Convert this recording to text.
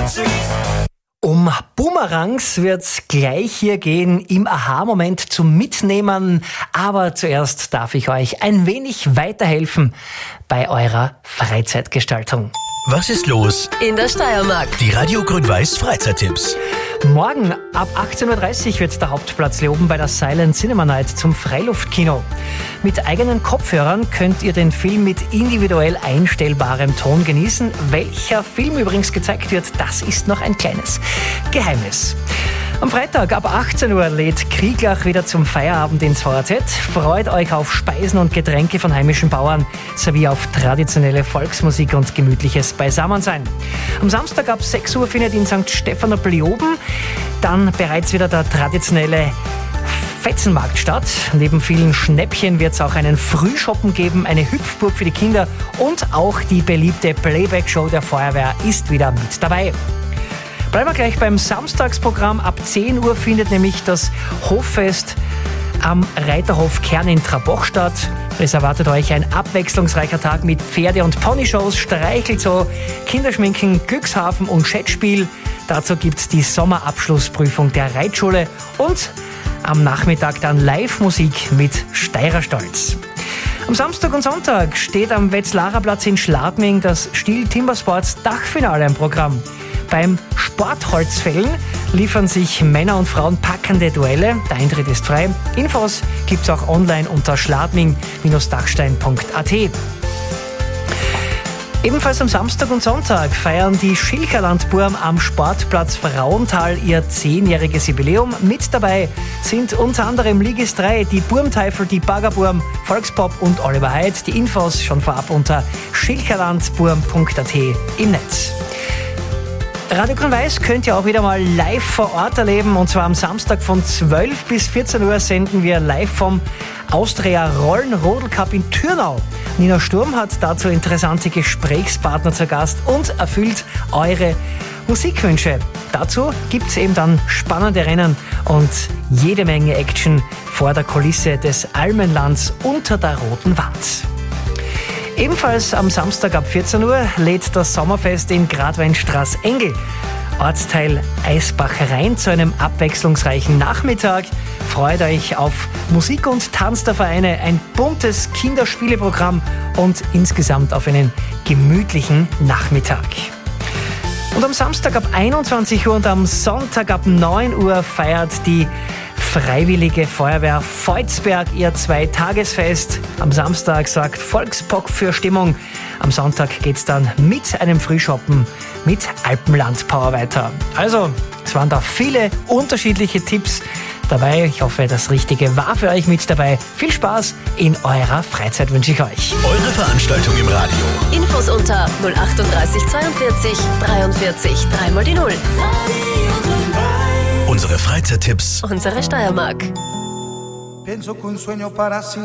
Um Boomerangs wird's gleich hier gehen im Aha-Moment zum Mitnehmen. Aber zuerst darf ich euch ein wenig weiterhelfen bei eurer Freizeitgestaltung. Was ist los in der Steiermark? Die Radio Grün-Weiß Freizeittipps. Morgen ab 18.30 Uhr wird der Hauptplatz Leoben bei der Silent Cinema Night zum Freiluftkino. Mit eigenen Kopfhörern könnt ihr den Film mit individuell einstellbarem Ton genießen. Welcher Film übrigens gezeigt wird, das ist noch ein kleines Geheimnis. Am Freitag ab 18 Uhr lädt Krieglach wieder zum Feierabend ins VRZ. Freut euch auf Speisen und Getränke von heimischen Bauern sowie auf traditionelle Volksmusik und gemütliches Beisammensein. Am Samstag ab 6 Uhr findet in St. Stephanopel Leoben dann bereits wieder der traditionelle Fetzenmarkt statt. Neben vielen Schnäppchen wird es auch einen Frühschoppen geben, eine Hüpfburg für die Kinder und auch die beliebte Playback-Show der Feuerwehr ist wieder mit dabei. Bleiben wir gleich beim Samstagsprogramm. Ab 10 Uhr findet nämlich das Hoffest am Reiterhof Kern in Trabach statt. Es erwartet euch ein abwechslungsreicher Tag mit Pferde- und Ponyshows, Streichelzoo, Kinderschminken, Glückshafen und Jetspiel. Dazu gibt's die Sommerabschlussprüfung der Reitschule und am Nachmittag dann Live-Musik mit Steirerstolz. Am Samstag und Sonntag steht am Wetzlarerplatz in Schladming das Stihl Timbersports Dachfinale im Programm. Beim Sportholzfällen liefern sich Männer und Frauen packende Duelle. Der Eintritt ist frei. Infos gibt's auch online unter schladming-dachstein.at. Ebenfalls am Samstag und Sonntag feiern die Schilcherlandburm am Sportplatz Frauental ihr 10-jähriges Jubiläum. Mit dabei sind unter anderem Ligis 3, die Burmteifel, die Baggerburm, Volkspop und Oliver Heid. Die Infos schon vorab unter schilcherlandburm.at im Netz. Radio Grün-Weiß könnt ihr auch wieder mal live vor Ort erleben. Und zwar am Samstag von 12 bis 14 Uhr senden wir live vom Austria Rollenrodel Cup in Thürnau. Nina Sturm hat dazu interessante Gesprächspartner zu Gast und erfüllt eure Musikwünsche. Dazu gibt es eben dann spannende Rennen und jede Menge Action vor der Kulisse des Almenlands unter der roten Wand. Ebenfalls am Samstag ab 14 Uhr lädt das Sommerfest in Gradweinstraß-Engel, Ortsteil Eisbach-Rhein, zu einem abwechslungsreichen Nachmittag. Freut euch auf Musik und Tanz der Vereine, ein buntes Kinderspieleprogramm und insgesamt auf einen gemütlichen Nachmittag. Und am Samstag ab 21 Uhr und am Sonntag ab 9 Uhr feiert die Freiwillige Feuerwehr Volzberg ihr 2-Tagesfest. Am Samstag sorgt Volksbock für Stimmung. Am Sonntag geht's dann mit einem Frühschoppen mit Alpenland Power weiter. Also, es waren da viele unterschiedliche Tipps dabei. Ich hoffe, das Richtige war für euch mit dabei. Viel Spaß in eurer Freizeit wünsche ich euch. Eure Veranstaltung im Radio. Infos unter 038 42 43 3 die 0. Unsere Freizeittipps. Unsere Steiermark. Pienso que un sueño para siempre.